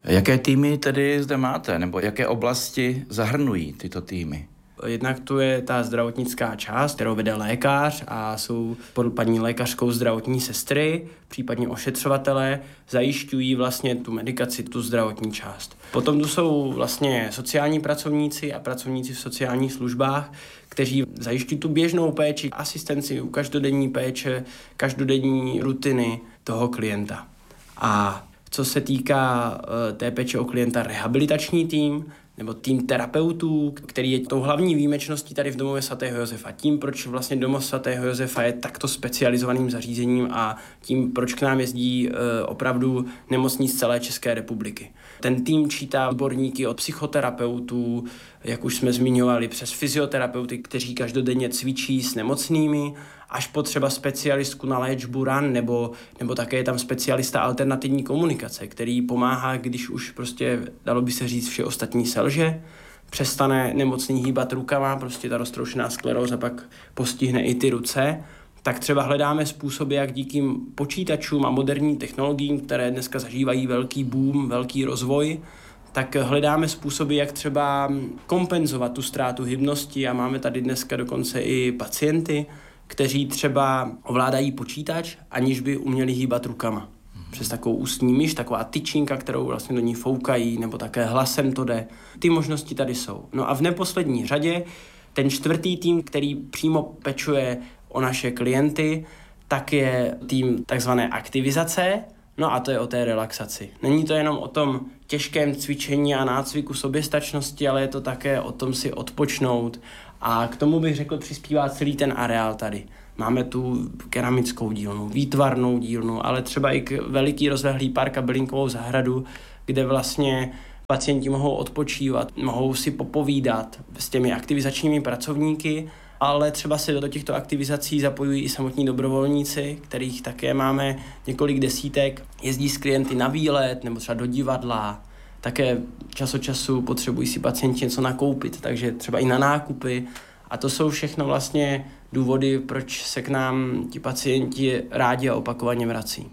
Jaké týmy tedy zde máte, nebo jaké oblasti zahrnují tyto týmy? Jednak tu je ta zdravotnická část, kterou vede lékař a jsou pod paní lékařskou zdravotní sestry, případně ošetřovatelé, zajišťují vlastně tu medikaci, tu zdravotní část. Potom tu jsou vlastně sociální pracovníci a pracovníci v sociálních službách, kteří zajišťují tu běžnou péči, asistenci u každodenní péče, každodenní rutiny toho klienta. A co se týká té péče o klienta, rehabilitační tým, nebo tým terapeutů, který je tou hlavní výjimečností tady v domově svatého Josefa. Tím, proč vlastně domov svatého Josefa je takto specializovaným zařízením a tím, proč k nám jezdí opravdu nemocní z celé České republiky. Ten tým čítá odborníky od psychoterapeutů, jak už jsme zmiňovali, přes fyzioterapeuty, kteří každodenně cvičí s nemocnými, až po třeba specialistku na léčbu ran, nebo také je tam specialista alternativní komunikace, který pomáhá, když už prostě, dalo by se říct, vše ostatní selže, přestane nemocný hýbat rukama, prostě ta roztroušená skleróza pak postihne i ty ruce, tak třeba hledáme způsoby, jak díky počítačům a moderním technologiím, které dneska zažívají velký boom, velký rozvoj, tak hledáme způsoby, jak třeba kompenzovat tu ztrátu hybnosti a máme tady dneska dokonce i pacienty, kteří třeba ovládají počítač, aniž by uměli hýbat rukama. Přes takovou ústní myš, taková tyčinka, kterou vlastně do ní foukají, nebo také hlasem to jde. Ty možnosti tady jsou. No a v neposlední řadě ten čtvrtý tým, který přímo pečuje o naše klienty, tak je tým takzvané aktivizace, no a to je o té relaxaci. Není to jenom o tom těžkém cvičení a nácviku soběstačnosti, ale je to také o tom si odpočnout. A k tomu bych řekl, přispívá celý ten areál tady. Máme tu keramickou dílnu, výtvarnou dílnu, ale třeba i veliký rozlehlý park a bylinkovou zahradu, kde vlastně pacienti mohou odpočívat, mohou si popovídat s těmi aktivizačními pracovníky, ale třeba se do těchto aktivizací zapojují i samotní dobrovolníci, kterých také máme několik desítek, jezdí s klienty na výlet nebo třeba do divadla. Také čas od času potřebují si pacienti něco nakoupit, takže třeba i na nákupy. A to jsou všechno vlastně důvody, proč se k nám ti pacienti rádi a opakovaně vrací.